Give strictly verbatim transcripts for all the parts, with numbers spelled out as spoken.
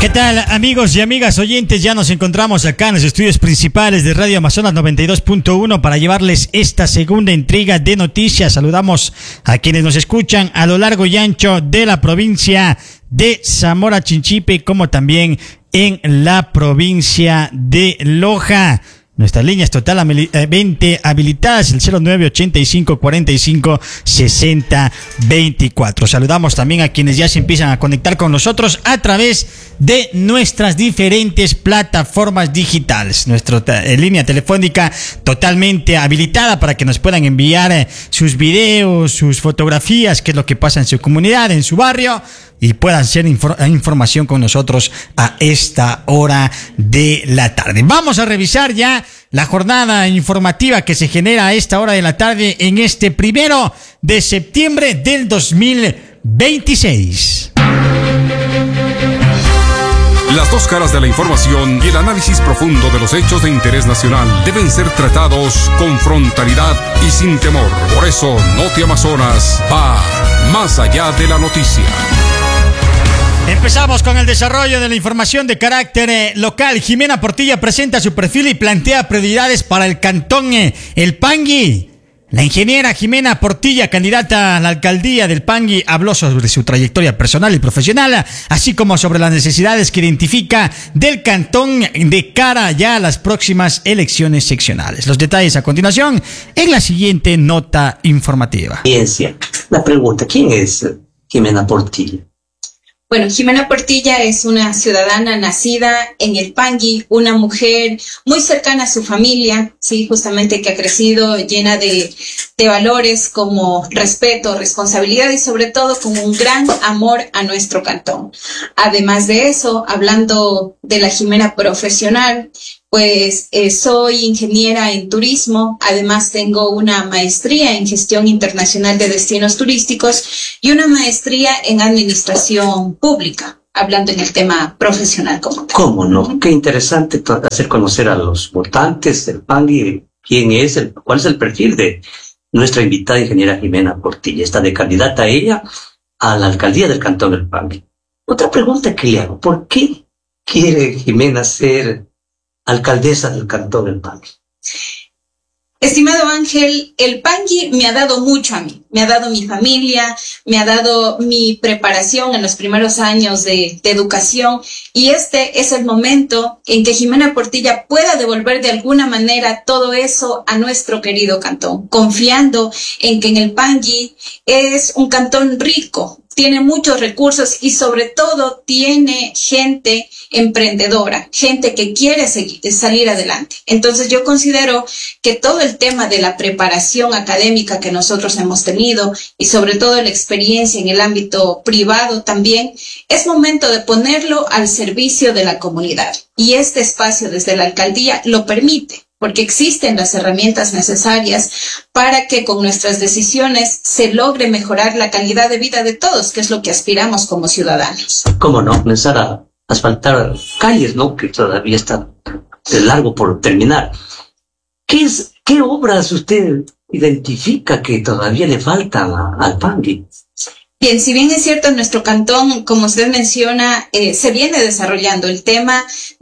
¿Qué tal, amigos y amigas oyentes? Ya nos encontramos acá en los estudios principales de Radio Amazonas noventa y dos punto uno para llevarles esta segunda entrega de noticias. Saludamos a quienes nos escuchan a lo largo y ancho de la provincia de Zamora Chinchipe, como también en la provincia de Loja. Nuestras líneas totalmente habilitadas, el cero nueve ochenta y cinco cuarenta y cinco sesenta veinticuatro. Saludamos también a quienes ya se empiezan a conectar con nosotros a través de nuestras diferentes plataformas digitales. Nuestra eh, línea telefónica totalmente habilitada para que nos puedan enviar eh, sus videos, sus fotografías, qué es lo que pasa en su comunidad, en su barrio, y puedan hacer infor- información con nosotros a esta hora de la tarde. Vamos a revisar ya la jornada informativa que se genera a esta hora de la tarde en este primero de septiembre del dos mil veintiséis. Las dos caras de la información y el análisis profundo de los hechos de interés nacional deben ser tratados con frontalidad y sin temor. Por eso, Noti Amazonas va más allá de la noticia. Empezamos con el desarrollo de la información de carácter eh, local. Jimena Portilla presenta su perfil y plantea prioridades para el cantón eh, El Pangui. La ingeniera Jimena Portilla, candidata a la alcaldía del Pangui, habló sobre su trayectoria personal y profesional, así como sobre las necesidades que identifica del cantón de cara ya a las próximas elecciones seccionales. Los detalles a continuación en la siguiente nota informativa. Ciencia. La pregunta, ¿quién es Jimena Portilla? Bueno, Jimena Portilla es una ciudadana nacida en el Pangui, una mujer muy cercana a su familia, sí, justamente que ha crecido llena de, de valores como respeto, responsabilidad y sobre todo con un gran amor a nuestro cantón. Además de eso, hablando de la Jimena profesional, pues eh, soy ingeniera en turismo, además tengo una maestría en gestión internacional de destinos turísticos y una maestría en administración pública, hablando en el tema profesional como tal. ¿Cómo no? Qué interesante hacer conocer a los votantes del Pangui quién es, el, cuál es el perfil de nuestra invitada ingeniera Jimena Portilla. Está de candidata a ella a la alcaldía del cantón del Pangui. Otra pregunta que le hago, ¿por qué quiere Jimena ser alcaldesa del cantón del Pangui? Estimado Ángel, el Pangui me ha dado mucho a mí, me ha dado mi familia, me ha dado mi preparación en los primeros años de, de educación y este es el momento en que Jimena Portilla pueda devolver de alguna manera todo eso a nuestro querido cantón, confiando en que en el Pangui es un cantón rico, tiene muchos recursos y sobre todo tiene gente emprendedora, gente que quiere seguir, salir adelante. Entonces yo considero que todo el tema de la preparación académica que nosotros hemos tenido y sobre todo la experiencia en el ámbito privado también, es momento de ponerlo al servicio de la comunidad. Y este espacio desde la alcaldía lo permite, porque existen las herramientas necesarias para que con nuestras decisiones se logre mejorar la calidad de vida de todos, que es lo que aspiramos como ciudadanos. ¿Cómo no? Comenzar a asfaltar calles, ¿no? Que todavía está largo por terminar. ¿Qué es, qué obras usted identifica que todavía le faltan a, al Pangui? Bien, si bien es cierto, en nuestro cantón, como usted menciona, eh, se viene desarrollando el tema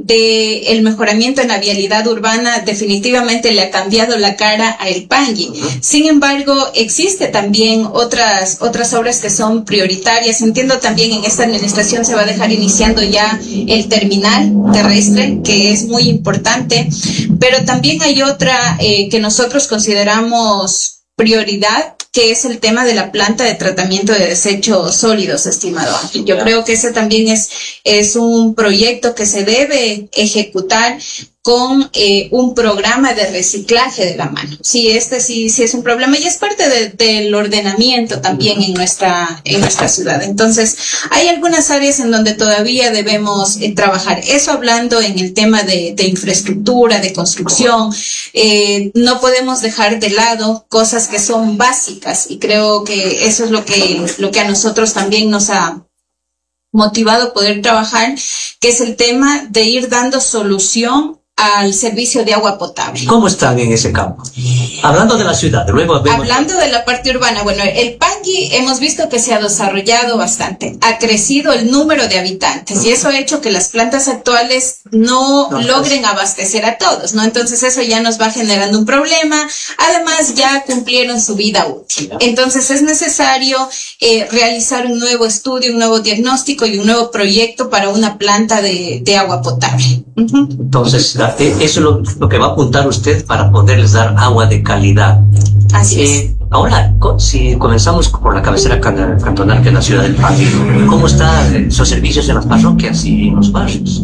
del mejoramiento en la vialidad urbana, definitivamente le ha cambiado la cara a el Pangui. Uh-huh. Sin embargo, existe también otras otras obras que son prioritarias. Entiendo también en esta administración se va a dejar iniciando ya el terminal terrestre, que es muy importante, pero también hay otra eh, que nosotros consideramos prioridad, que es el tema de la planta de tratamiento de desechos sólidos, estimado Ángel. Yo creo que ese también es, es un proyecto que se debe ejecutar con eh, un programa de reciclaje de la mano. Sí, este sí, sí es un problema y es parte de, del ordenamiento también en nuestra, en nuestra ciudad. Entonces, hay algunas áreas en donde todavía debemos eh, trabajar. Eso hablando en el tema de, de infraestructura, de construcción. Eh, no podemos dejar de lado cosas que son básicas y creo que eso es lo que, lo que a nosotros también nos ha motivado a poder trabajar, que es el tema de ir dando solución al servicio de agua potable. ¿Cómo están en ese campo? Hablando de la ciudad, luego vemos... Hablando de la parte urbana, bueno, el Pangui hemos visto que se ha desarrollado bastante, ha crecido el número de habitantes y eso ha hecho que las plantas actuales no, no logren abastecer a todos, ¿no? Entonces eso ya nos va generando un problema, además ya cumplieron su vida útil. Entonces es necesario eh, realizar un nuevo estudio, un nuevo diagnóstico y un nuevo proyecto para una planta de, de agua potable. Uh-huh. Entonces, eso es lo, lo que va a apuntar usted para poderles dar agua de calidad. Así eh, es. Ahora, si comenzamos por la cabecera cantonal, que es la ciudad del Pangui, ¿cómo están esos servicios en las parroquias y en los barrios?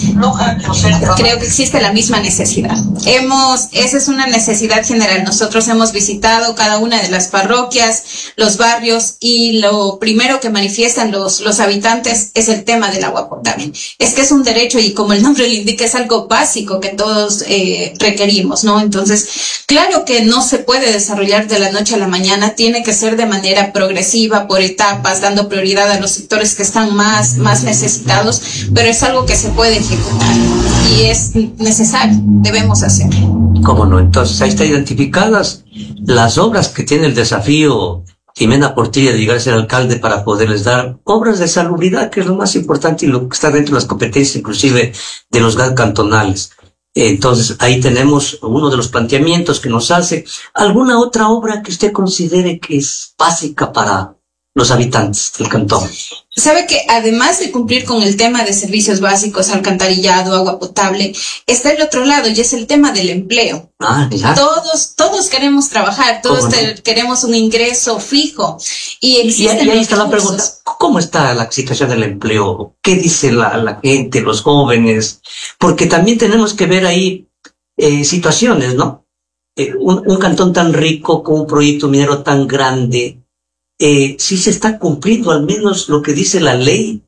Creo que existe la misma necesidad. Hemos, esa es una necesidad general. Nosotros hemos visitado cada una de las parroquias, los barrios, y lo primero que manifiestan los, los habitantes es el tema del agua potable. Es que es un derecho y, como el nombre le indica, es algo básico que todos eh, requerimos, ¿no? Entonces, claro que no se puede desarrollar de la noche a la mañana, tiene que ser de manera progresiva, por etapas, dando prioridad a los sectores que están más, más necesitados, pero es algo que se puede ejecutar y es necesario, debemos hacerlo. ¿Cómo no? Entonces ahí están identificadas las obras que tiene el desafío Jimena Portilla de llegar a ser alcalde para poderles dar obras de salubridad, que es lo más importante y lo que está dentro de las competencias inclusive de los G A D cantonales. Entonces, ahí tenemos uno de los planteamientos que nos hace. ¿Alguna otra obra que usted considere que es básica para los habitantes del cantón? Sabe que además de cumplir con el tema de servicios básicos, alcantarillado, agua potable, está el otro lado y es el tema del empleo. Ah, ya. Todos, todos queremos trabajar, todos te, no? queremos un ingreso fijo y existen. Y ahí está la pregunta, ¿cómo está la situación del empleo? ¿Qué dice la, la gente, los jóvenes? Porque también tenemos que ver ahí eh, situaciones, ¿no? Eh, un, un cantón tan rico con un proyecto minero tan grande. Eh, si se está cumpliendo al menos lo que dice la ley,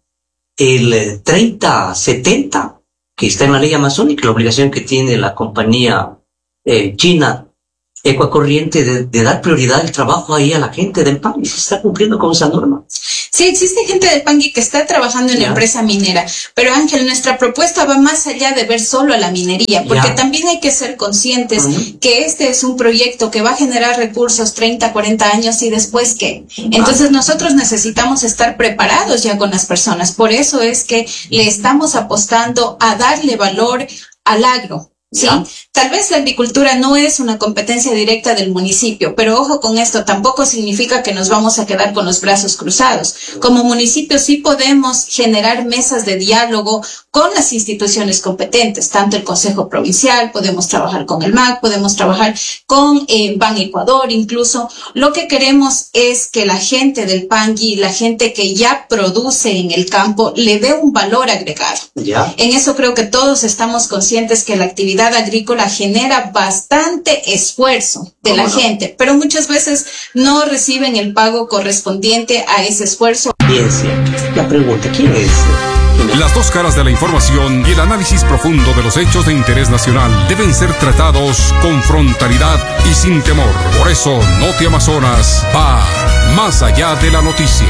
el treinta setenta, que está en la ley amazónica, la obligación que tiene la compañía eh, china Ecuacorriente de, de dar prioridad al trabajo ahí a la gente del Pangui. ¿Se está cumpliendo con esa norma? Sí, existe gente del Pangui que está trabajando en ya. la empresa minera, pero Ángel, nuestra propuesta va más allá de ver solo a la minería, porque ya. también hay que ser conscientes uh-huh. que este es un proyecto que va a generar recursos treinta, cuarenta años y después ¿qué? Entonces uh-huh. nosotros necesitamos estar preparados ya con las personas, por eso es que le estamos apostando a darle valor al agro. Sí, ¿Ya? Tal vez la agricultura no es una competencia directa del municipio, pero ojo con esto, tampoco significa que nos vamos a quedar con los brazos cruzados. Como municipio sí podemos generar mesas de diálogo con las instituciones competentes, tanto el Consejo Provincial, podemos trabajar con el M A C, podemos trabajar con eh, Ban Ecuador incluso. Lo que queremos es que la gente del Pangui, la gente que ya produce en el campo, le dé un valor agregado. ¿Ya? En eso creo que todos estamos conscientes que la actividad agrícola genera bastante esfuerzo de la no? gente, pero muchas veces no reciben el pago correspondiente a ese esfuerzo. Bien, sí. La pregunta, ¿quién es? Las dos caras de la información y el análisis profundo de los hechos de interés nacional deben ser tratados con frontalidad y sin temor. Por eso, Noti Amazonas va más allá de la noticia.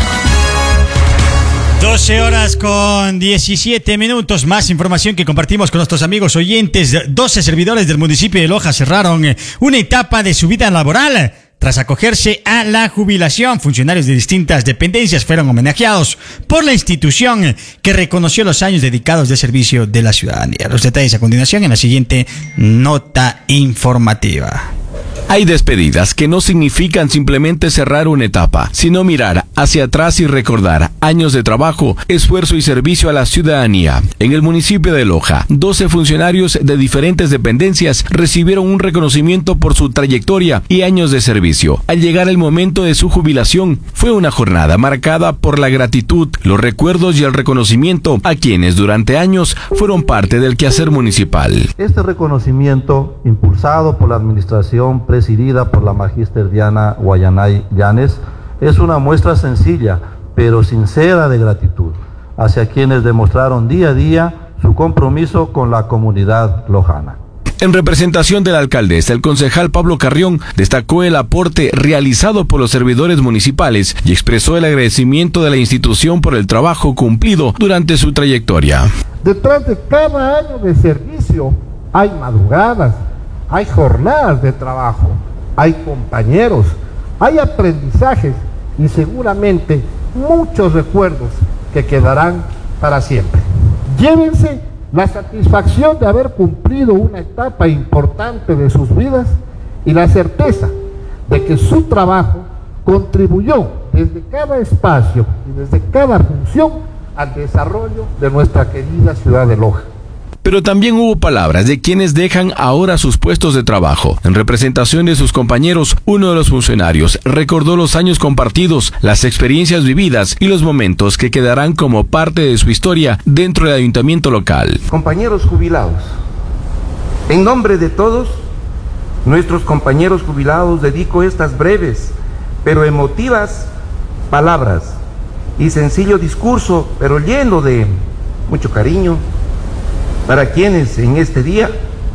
doce horas con diecisiete minutos. Más información que compartimos con nuestros amigos oyentes. doce servidores del municipio de Loja cerraron una etapa de su vida laboral tras acogerse a la jubilación. Funcionarios de distintas dependencias fueron homenajeados por la institución que reconoció los años dedicados de servicio de la ciudadanía. Los detalles a continuación en la siguiente nota informativa. Hay despedidas que no significan simplemente cerrar una etapa, sino mirar hacia atrás y recordar años de trabajo, esfuerzo y servicio a la ciudadanía. En el municipio de Loja, doce funcionarios de diferentes dependencias recibieron un reconocimiento por su trayectoria y años de servicio. Al llegar el momento de su jubilación, fue una jornada marcada por la gratitud, los recuerdos y el reconocimiento a quienes durante años fueron parte del quehacer municipal. Este reconocimiento, impulsado por la administración presidida por la magíster Diana Guayanay Llanes, es una muestra sencilla pero sincera de gratitud hacia quienes demostraron día a día su compromiso con la comunidad lojana. En representación de la alcaldesa, el concejal Pablo Carrión destacó el aporte realizado por los servidores municipales y expresó el agradecimiento de la institución por el trabajo cumplido durante su trayectoria. Detrás de cada año de servicio hay madrugadas, hay jornadas de trabajo, hay compañeros, hay aprendizajes y seguramente muchos recuerdos que quedarán para siempre. Llévense la satisfacción de haber cumplido una etapa importante de sus vidas y la certeza de que su trabajo contribuyó desde cada espacio y desde cada función al desarrollo de nuestra querida ciudad de Loja. Pero también hubo palabras de quienes dejan ahora sus puestos de trabajo. En representación de sus compañeros, uno de los funcionarios recordó los años compartidos, las experiencias vividas y los momentos que quedarán como parte de su historia dentro del ayuntamiento local. Compañeros jubilados, en nombre de todos nuestros compañeros jubilados dedico estas breves pero emotivas palabras y sencillo discurso, pero lleno de mucho cariño, para quienes en este día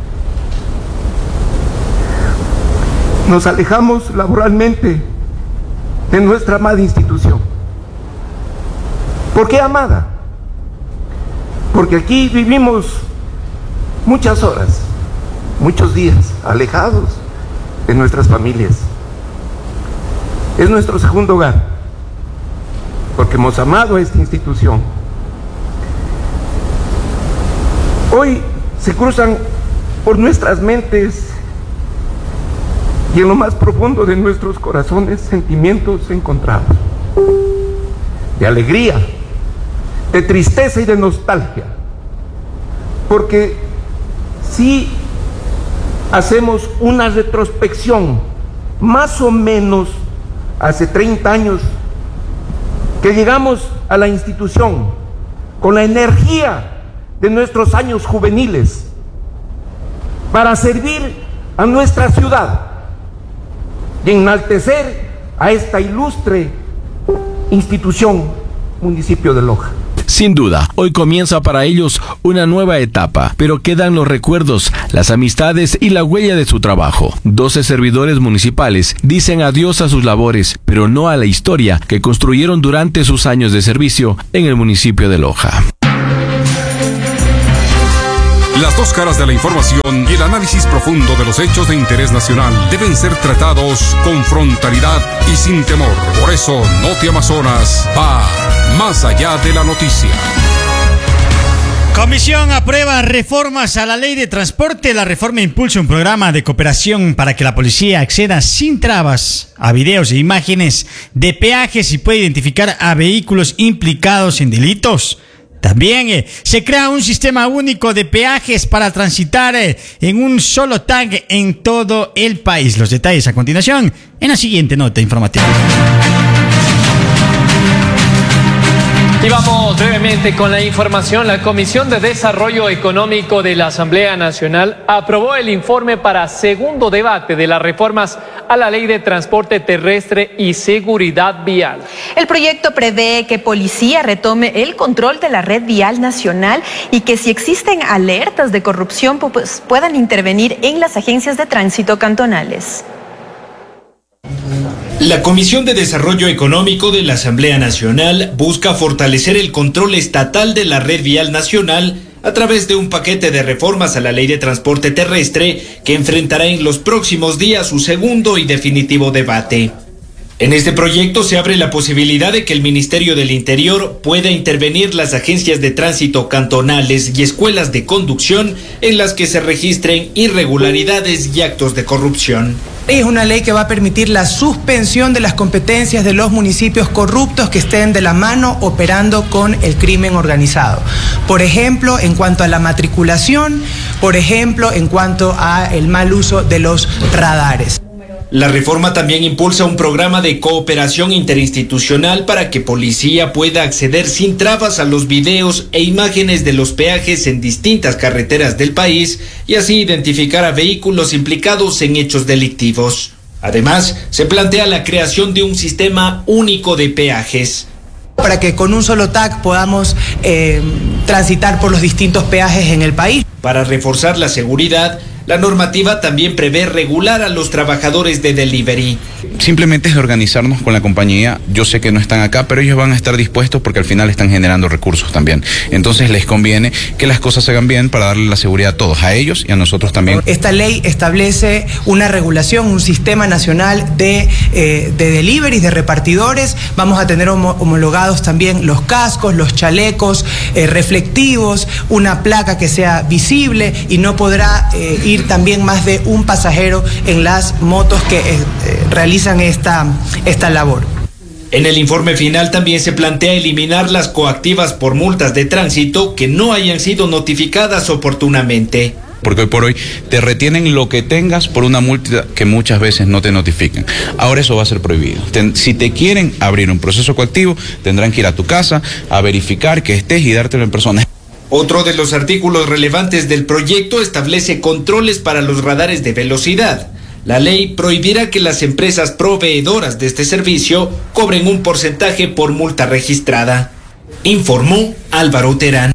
nos alejamos laboralmente de nuestra amada institución. ¿Por qué amada? Porque aquí vivimos muchas horas, muchos días alejados de nuestras familias. Es nuestro segundo hogar, porque hemos amado a esta institución. Hoy se cruzan por nuestras mentes y en lo más profundo de nuestros corazones sentimientos encontrados, de alegría, de tristeza y de nostalgia, porque si hacemos una retrospección, más o menos hace treinta años que llegamos a la institución con la energía de nuestros años juveniles para servir a nuestra ciudad y enaltecer a esta ilustre institución, municipio de Loja. Sin duda, hoy comienza para ellos una nueva etapa, pero quedan los recuerdos, las amistades y la huella de su trabajo. doce servidores municipales dicen adiós a sus labores, pero no a la historia que construyeron durante sus años de servicio en el municipio de Loja. Las dos caras de la información y el análisis profundo de los hechos de interés nacional deben ser tratados con frontalidad y sin temor. Por eso, Noti Amazonas va más allá de la noticia. Comisión aprueba reformas a la ley de transporte. La reforma impulsa un programa de cooperación para que la policía acceda sin trabas a videos e imágenes de peajes y pueda identificar a vehículos implicados en delitos. También eh, se crea un sistema único de peajes para transitar eh, en un solo tag en todo el país. Los detalles a continuación en la siguiente nota informativa. Y vamos brevemente con la información. La Comisión de Desarrollo Económico de la Asamblea Nacional aprobó el informe para segundo debate de las reformas a la Ley de Transporte Terrestre y Seguridad Vial. El proyecto prevé que policía retome el control de la red vial nacional y que si existen alertas de corrupción pues, puedan intervenir en las agencias de tránsito cantonales. La Comisión de Desarrollo Económico de la Asamblea Nacional busca fortalecer el control estatal de la red vial nacional a través de un paquete de reformas a la Ley de Transporte Terrestre que enfrentará en los próximos días su segundo y definitivo debate. En este proyecto se abre la posibilidad de que el Ministerio del Interior pueda intervenir las agencias de tránsito cantonales y escuelas de conducción en las que se registren irregularidades y actos de corrupción. Es una ley que va a permitir la suspensión de las competencias de los municipios corruptos que estén de la mano operando con el crimen organizado. Por ejemplo, en cuanto a la matriculación, por ejemplo, en cuanto a el mal uso de los radares. La reforma también impulsa un programa de cooperación interinstitucional para que policía pueda acceder sin trabas a los videos e imágenes de los peajes en distintas carreteras del país y así identificar a vehículos implicados en hechos delictivos. Además, se plantea la creación de un sistema único de peajes. Para que con un solo tag podamos eh, transitar por los distintos peajes en el país. Para reforzar la seguridad, La normativa también prevé regular a los trabajadores de delivery. Simplemente es organizarnos con la compañía. Yo sé que no están acá, pero ellos van a estar dispuestos porque al final están generando recursos también. Entonces les conviene que las cosas se hagan bien para darle la seguridad a todos, a ellos y a nosotros también. Esta ley establece una regulación, un sistema nacional de, eh, de deliveries, de repartidores. Vamos a tener homo homologados también los cascos, los chalecos eh, reflectivos, una placa que sea visible y no podrá eh, ir también más de un pasajero en las motos que eh, realizan esta, esta labor. En el informe final también se plantea eliminar las coactivas por multas de tránsito que no hayan sido notificadas oportunamente. Porque hoy por hoy te retienen lo que tengas por una multa que muchas veces no te notifican. Ahora eso va a ser prohibido. Ten, si te quieren abrir un proceso coactivo, tendrán que ir a tu casa a verificar que estés y dártelo en persona. Otro de los artículos relevantes del proyecto establece controles para los radares de velocidad. La ley prohibirá que las empresas proveedoras de este servicio cobren un porcentaje por multa registrada. Informó Álvaro Terán.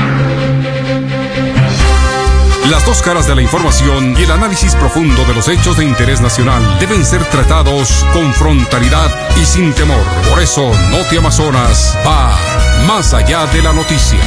Las dos caras de la información y el análisis profundo de los hechos de interés nacional deben ser tratados con frontalidad y sin temor. Por eso, Noti Amazonas va más allá de la noticia.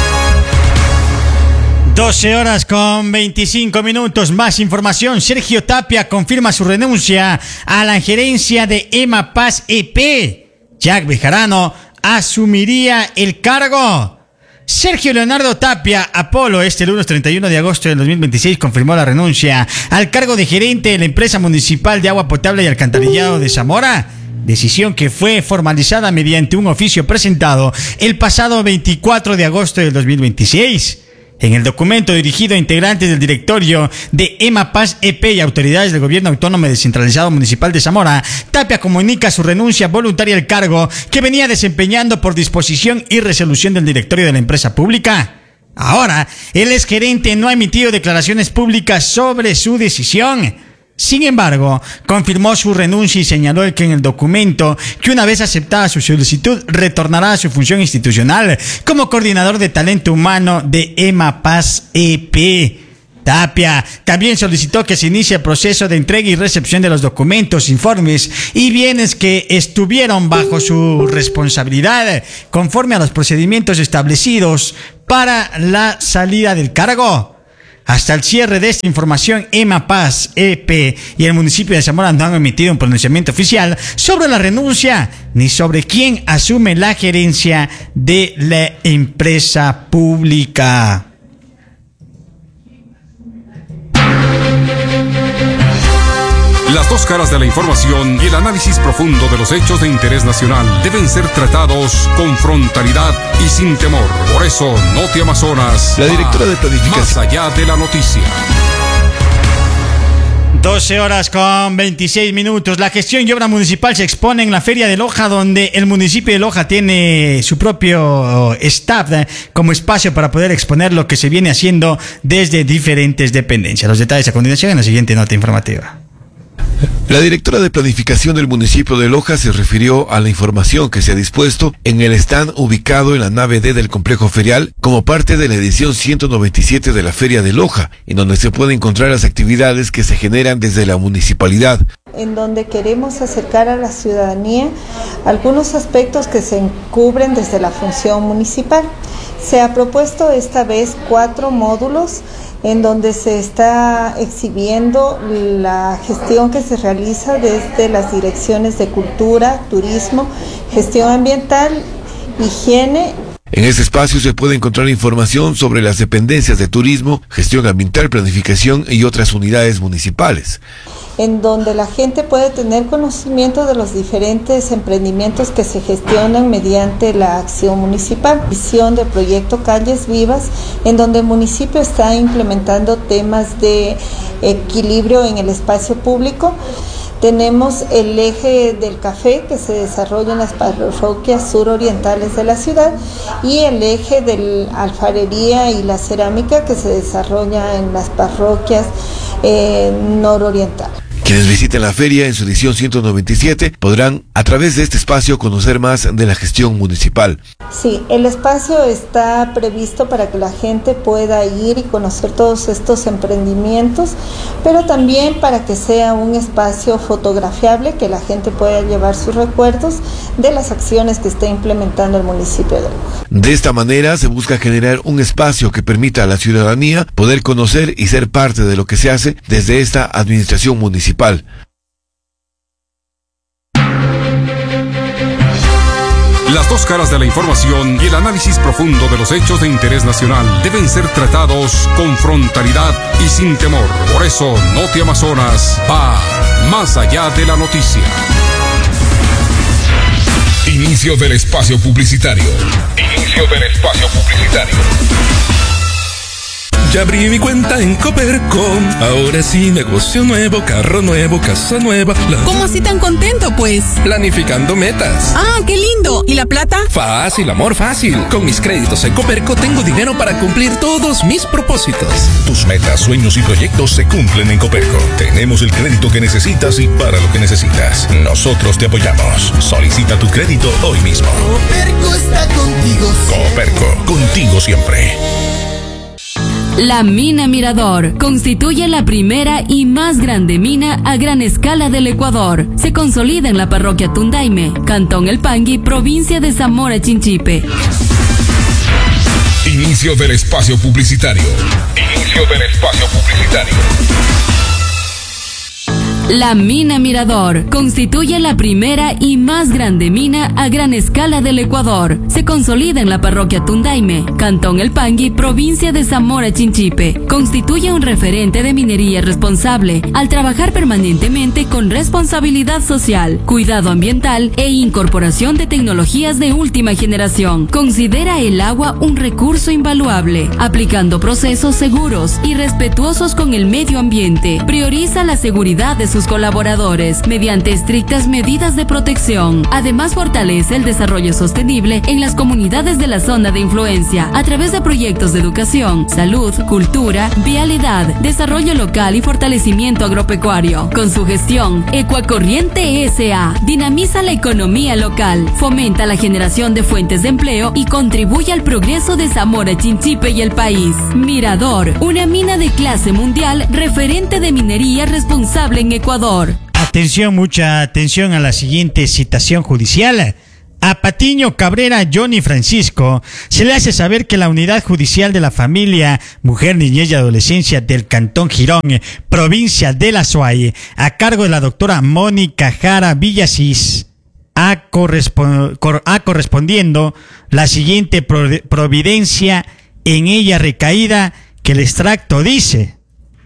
doce horas con veinticinco minutos, más información. Sergio Tapia confirma su renuncia a la gerencia de EMAPAS E P. Jack Bejarano asumiría el cargo. Sergio Leonardo Tapia Apolo este lunes treinta y uno de agosto del dos mil veintiséis confirmó la renuncia al cargo de gerente de la empresa municipal de agua potable y alcantarillado de Zamora. Decisión que fue formalizada mediante un oficio presentado el pasado veinticuatro de agosto del dos mil veintiséis. En el documento dirigido a integrantes del directorio de EMAPAS E P y autoridades del Gobierno Autónomo Descentralizado Municipal de Zamora, Tapia comunica su renuncia voluntaria al cargo que venía desempeñando por disposición y resolución del directorio de la empresa pública. Ahora, el exgerente no ha emitido declaraciones públicas sobre su decisión. Sin embargo, confirmó su renuncia y señaló que en el documento que una vez aceptada su solicitud retornará a su función institucional como coordinador de talento humano de EMAPAS E P. Tapia también solicitó que se inicie el proceso de entrega y recepción de los documentos, informes y bienes que estuvieron bajo su responsabilidad conforme a los procedimientos establecidos para la salida del cargo. Hasta el cierre de esta información, EMAPAS E P y el municipio de Zamora no han emitido un pronunciamiento oficial sobre la renuncia ni sobre quién asume la gerencia de la empresa pública. Las dos caras de la información y el análisis profundo de los hechos de interés nacional deben ser tratados con frontalidad y sin temor. Por eso, Noti Amazonas, la directora de planificación, más allá de la noticia. doce horas con veintiséis minutos. La gestión y obra municipal se expone en la Feria de Loja, donde el municipio de Loja tiene su propio staff eh, como espacio para poder exponer lo que se viene haciendo desde diferentes dependencias. Los detalles a continuación en la siguiente nota informativa. La directora de planificación del municipio de Loja se refirió a la información que se ha dispuesto en el stand ubicado en la nave D del complejo ferial como parte de la edición ciento noventa y siete de la Feria de Loja, en donde se pueden encontrar las actividades que se generan desde la municipalidad. En donde queremos acercar a la ciudadanía algunos aspectos que se cubren desde la función municipal. Se ha propuesto esta vez cuatro módulos en donde se está exhibiendo la gestión que se realiza desde las direcciones de cultura, turismo, gestión ambiental, higiene. En este espacio se puede encontrar información sobre las dependencias de turismo, gestión ambiental, planificación y otras unidades municipales, en donde la gente puede tener conocimiento de los diferentes emprendimientos que se gestionan mediante la acción municipal. Visión del proyecto Calles Vivas, en donde el municipio está implementando temas de equilibrio en el espacio público. Tenemos el eje del café que se desarrolla en las parroquias surorientales de la ciudad y el eje de la alfarería y la cerámica que se desarrolla en las parroquias eh, nororientales. Quienes visiten la feria en su edición ciento noventa y siete podrán a través de este espacio conocer más de la gestión municipal. Sí, el espacio está previsto para que la gente pueda ir y conocer todos estos emprendimientos, pero también para que sea un espacio fotografiable, que la gente pueda llevar sus recuerdos de las acciones que está implementando el municipio de Loja. De esta manera se busca generar un espacio que permita a la ciudadanía poder conocer y ser parte de lo que se hace desde esta administración municipal. Las dos caras de la información y el análisis profundo de los hechos de interés nacional deben ser tratados con frontalidad y sin temor. Por eso, Noti Amazonas va más allá de la noticia. Inicio del espacio publicitario. Inicio del espacio publicitario. Ya abrí mi cuenta en Coperco. Ahora sí, negocio nuevo, carro nuevo, casa nueva. La... ¿Cómo así tan contento, pues? Planificando metas. Ah, qué lindo. ¿Y la plata? Fácil, amor, fácil. Con mis créditos en Coperco tengo dinero para cumplir todos mis propósitos. Tus metas, sueños y proyectos se cumplen en Coperco. Tenemos el crédito que necesitas y para lo que necesitas. Nosotros te apoyamos. Solicita tu crédito hoy mismo. Coperco está contigo siempre. Coperco, contigo siempre. La mina Mirador constituye la primera y más grande mina a gran escala del Ecuador. Se consolida en la parroquia Tundaime, Cantón El Pangui, provincia de Zamora Chinchipe. Inicio del espacio publicitario. Inicio del espacio publicitario. La mina Mirador constituye la primera y más grande mina a gran escala del Ecuador. Se consolida en la parroquia Tundaime, Cantón El Pangui, provincia de Zamora Chinchipe. Constituye un referente de minería responsable al trabajar permanentemente con responsabilidad social, cuidado ambiental e incorporación de tecnologías de última generación. Considera el agua un recurso invaluable, aplicando procesos seguros y respetuosos con el medio ambiente. Prioriza la seguridad de sus colaboradores mediante estrictas medidas de protección. Además, fortalece el desarrollo sostenible en las comunidades de la zona de influencia a través de proyectos de educación, salud, cultura, vialidad, desarrollo local y fortalecimiento agropecuario. Con su gestión, Ecuacorriente S A dinamiza la economía local, fomenta la generación de fuentes de empleo y contribuye al progreso de Zamora Chinchipe y el país. Mirador, una mina de clase mundial, referente de minería responsable en Ecuador. Atención, mucha atención a la siguiente citación judicial. A Patiño Cabrera Johnny Francisco se le hace saber que la unidad judicial de la familia, mujer, niñez y adolescencia del Cantón Girón, provincia de La Suay, a cargo de la doctora Mónica Jara Villasís, ha, correspo- cor- ha correspondiendo la siguiente pro- providencia en ella recaída, que el extracto dice: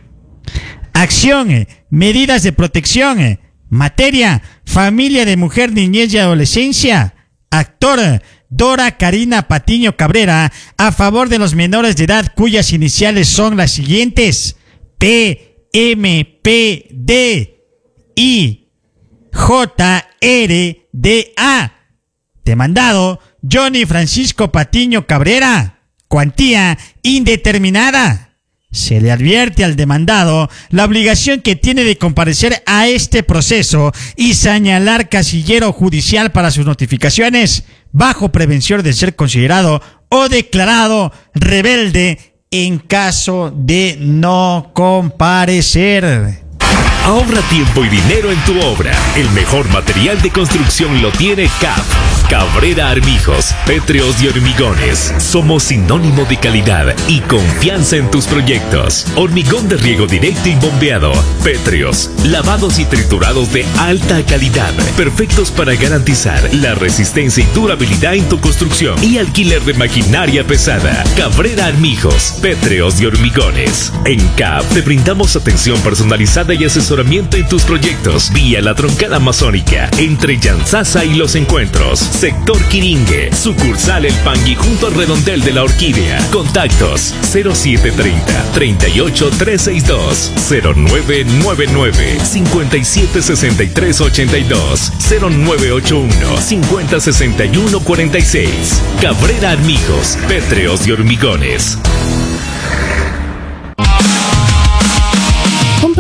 acción, medidas de protección, materia, familia de mujer, niñez y adolescencia, actor, Dora Karina Patiño Cabrera, a favor de los menores de edad cuyas iniciales son las siguientes: P, M, P, D, I, J, R, D, A. Demandado, Johnny Francisco Patiño Cabrera, cuantía indeterminada. Se le advierte al demandado la obligación que tiene de comparecer a este proceso y señalar casillero judicial para sus notificaciones, bajo prevención de ser considerado o declarado rebelde en caso de no comparecer. Ahorra tiempo y dinero en tu obra. El mejor material de construcción lo tiene C A P. Cabrera Armijos, Pétreos y Hormigones. Somos sinónimo de calidad y confianza en tus proyectos. Hormigón de riego directo y bombeado. Pétreos, lavados y triturados de alta calidad. Perfectos para garantizar la resistencia y durabilidad en tu construcción. Y alquiler de maquinaria pesada. Cabrera Armijos, Pétreos y Hormigones. En C A P te brindamos atención personalizada y asesoramiento en tus proyectos vía la Troncada Amazónica entre Yanzasa y Los Encuentros, sector Quiringue, sucursal El Pangui junto al redondel de la Orquídea. Contactos cero siete treinta, treinta y ocho trescientos sesenta y dos, cero nueve nueve nueve, cincuenta y siete sesenta y tres ochenta y dos, cero nueve ocho uno, cincuenta sesenta y uno cuarenta y seis. Cabrera Armijos, Pétreos y Hormigones.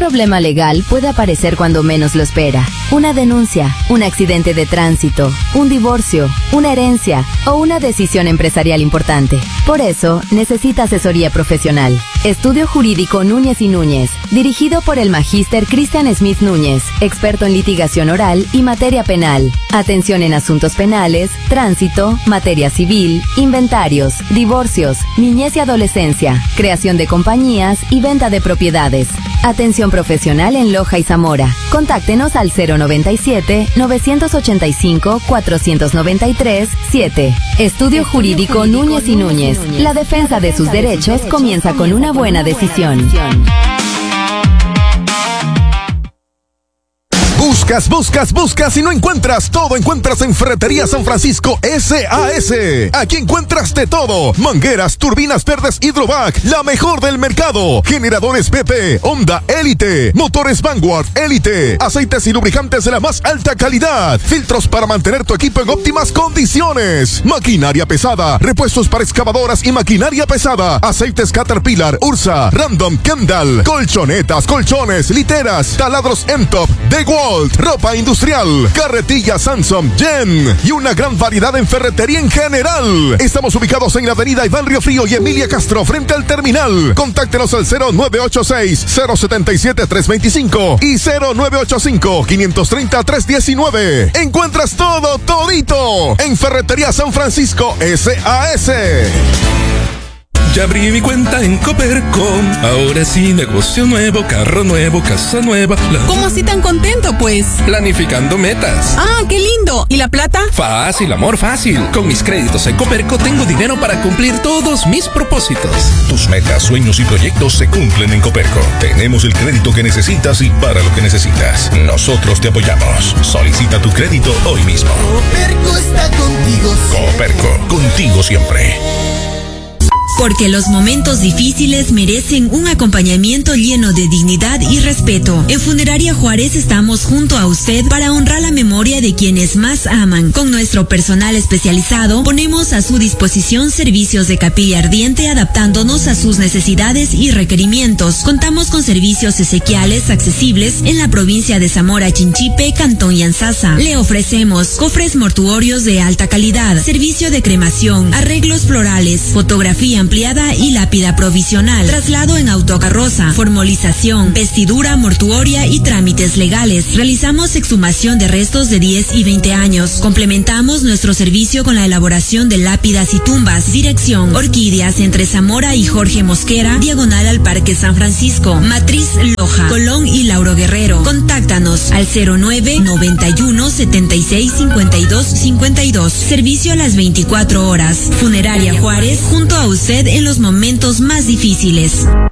problema legal puede aparecer cuando menos lo espera. Una denuncia, un accidente de tránsito, un divorcio, una herencia o una decisión empresarial importante. Por eso, necesita asesoría profesional. Estudio Jurídico Núñez y Núñez, dirigido por el magíster Cristian Smith Núñez, experto en litigación oral y materia penal. Atención en asuntos penales, tránsito, materia civil, inventarios, divorcios, niñez y adolescencia, creación de compañías y venta de propiedades. Atención profesional en Loja y Zamora. Contáctenos al cero noventa y siete, novecientos ochenta y cinco, cuatrocientos noventa y tres, siete. Estudio Jurídico Núñez y Núñez. La defensa de sus derechos comienza con una buena decisión. Buscas, buscas, buscas y no encuentras. Todo encuentras en Ferretería San Francisco S A S. Aquí encuentras de todo. Mangueras, turbinas verdes Hydrovac, la mejor del mercado. Generadores B P, Honda Elite, motores Vanguard Elite, aceites y lubricantes de la más alta calidad, filtros para mantener tu equipo en óptimas condiciones, maquinaria pesada, repuestos para excavadoras y maquinaria pesada, aceites Caterpillar, Ursa, Random, Kendall, colchonetas, colchones, literas, taladros M-Top, DeWalt, ropa industrial, carretillas Samsung, Jen y una gran variedad en ferretería en general. Estamos ubicados en la avenida Iván Río Frío y Emilia Castro frente al terminal. Contáctenos al cero nueve ocho seis, cero siete siete, tres dos cinco y cero nueve ocho cinco, cinco tres cero, tres uno nueve. Encuentras todo, todito en Ferretería San Francisco S A S. Ya abrí mi cuenta en Coopercom. Ahora sí, negocio nuevo, carro nuevo, casa nueva. La... ¿Cómo así tan contento, pues? Planificando metas. Ah, qué lindo. ¿Y la plata? Fácil, amor, fácil. Con mis créditos en Cooperco tengo dinero para cumplir todos mis propósitos. Tus metas, sueños y proyectos se cumplen en Cooperco. Tenemos el crédito que necesitas y para lo que necesitas. Nosotros te apoyamos. Solicita tu crédito hoy mismo. Cooperco está contigo. Cooperco, contigo siempre. Porque los momentos difíciles merecen un acompañamiento lleno de dignidad y respeto. En Funeraria Juárez estamos junto a usted para honrar la memoria de quienes más aman. Con nuestro personal especializado ponemos a su disposición servicios de capilla ardiente adaptándonos a sus necesidades y requerimientos. Contamos con servicios esequiales accesibles en la provincia de Zamora Chinchipe, Cantón Yanzasa. Le ofrecemos cofres mortuorios de alta calidad, servicio de cremación, arreglos florales, fotografía ampliada y lápida provisional, traslado en autocarroza, formalización, vestidura mortuoria y trámites legales. Realizamos exhumación de restos de diez y veinte años. Complementamos nuestro servicio con la elaboración de lápidas y tumbas. Dirección: Orquídeas entre Zamora y Jorge Mosquera, diagonal al Parque San Francisco. Matriz Loja, Colón y Lauro Guerrero. Contáctanos al cero nueve, noventa y uno, setenta y seis, cincuenta y dos, cincuenta y dos. Servicio a las veinticuatro horas. Funeraria Juárez, junto a usted en los momentos más difíciles.